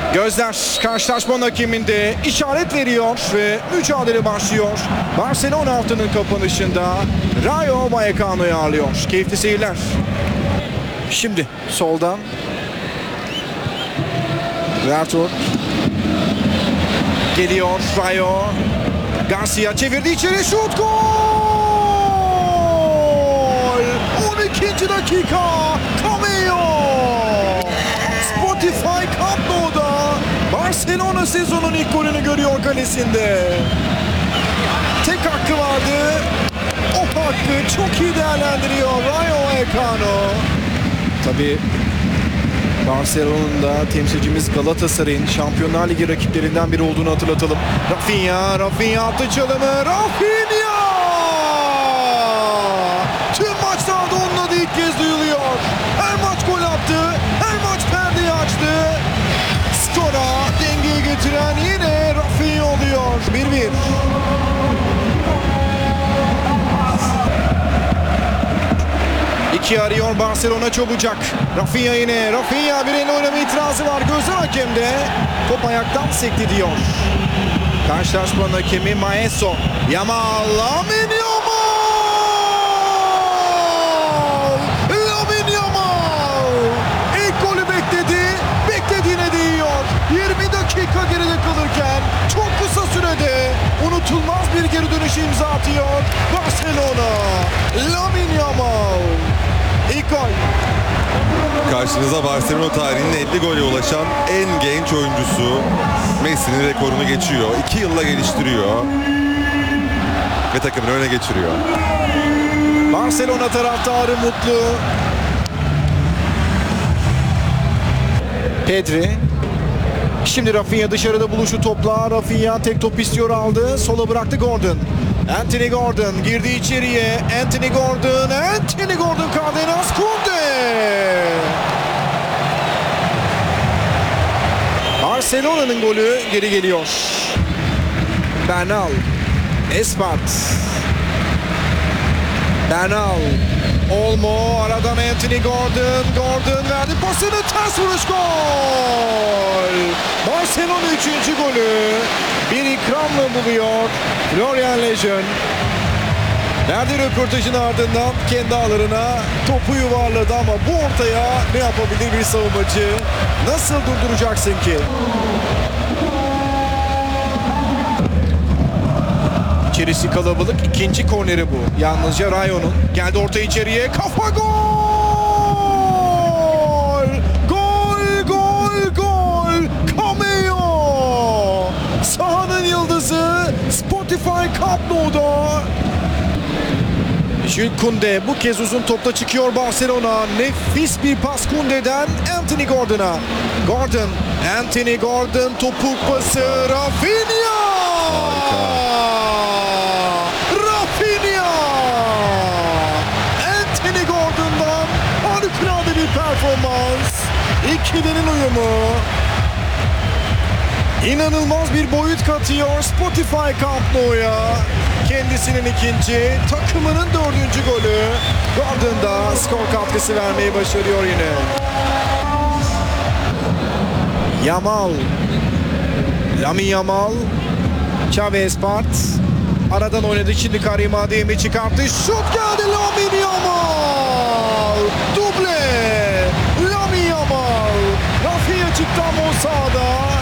Gözler karşılaşmanın hakeminde işaret veriyor ve mücadele başlıyor. Barcelona haftanın kapanışında Rayo Vallecano'yu ağırlıyor. Keyifli seyirler. Şimdi soldan Vertur geliyor. Rayo Garcia çevirdi içeri, şut, gol! 12. dakika Cameo Spotify Camp Nou'da Barcelona sezonun ilk golünü görüyor kalesinde. Tek hakkı vardı. O hakkı çok iyi değerlendiriyor Rayo Vallecano. Tabii Barcelona'nın da temsilcimiz Galatasaray'ın Şampiyonlar Ligi rakiplerinden biri olduğunu hatırlatalım. Rafinha attı çalımı. Rafinha! Tüm maçlarda onun adı ilk kez duyuluyor. Her maç gol attı. Her maç perdeyi açtı. Skora dengeyi getiren yine Rafinha oluyor. 1-1. İki arıyor Barcelona çabucak. Rafinha yine. Rafinha bir elle oynama itirazı var. Gözler hakemde. Top ayaktan sekti diyor. Karşılaşmanın hakemi Maeso. Yamal. Lamine Yamal! Lamine Yamal! İlk golü bekledi. Beklediğine değiyor. 20 dakika geride kalırken çok kısa sürede unutulmaz bir geri dönüş imza atıyor Barcelona. Lamine Yamal. İlk gol. Karşınıza Barcelona tarihinin 50 gole ulaşan en genç oyuncusu. Messi'nin rekorunu geçiyor. 2 yılla geliştiriyor. Ve takımını öne geçiriyor. Barcelona taraftarı mutlu. Pedri. Şimdi Rafinha dışarıda buluşu topla. Rafinha tek top istiyor, aldı. Sola bıraktı Gordon. Anthony Gordon girdi içeriye. Anthony Gordon Cardenas Kunde. Barcelona'nın golü geri geliyor. Bernal. Espart. Bernal. Olmo aradan Anthony Gordon verdi pasını, ters vuruş, gol! Barcelona 3. golü bir ikramla buluyor Florian Lejeune. Verdiği röportajın ardından kendi ağlarına topu yuvarladı ama bu ortaya ne yapabilir bir savunmacı? Nasıl durduracaksın ki? İçerisi kalabalık. İkinci korneri bu. Yalnızca Rayo'nun. Geldi orta içeriye. Kafa, gol! Gol! Cameo! Sahanın yıldızı Spotify Camp Nou'da. Jules Koundé bu kez uzun topla çıkıyor Barcelona. Nefis bir pas Koundé'den Anthony Gordon'a. Anthony Gordon topuk pası. Rafinha! Anthony Gordon'dan harikulade bir performans. İkilinin uyumu İnanılmaz bir boyut katıyor Spotify Camp Nou'ya. Kendisinin ikinci, takımının 4. golü. Gordon da skor katkısı vermeyi başarıyor yine. Yamal. Lamine Yamal. Xavi Espart. Aradan oynadı, şimdi Karim Adeyemi çıkarttı. Şut geldi, Lamine Yamal. Duble. Lamine Yamal. Rafinha çıktı ama o sahada.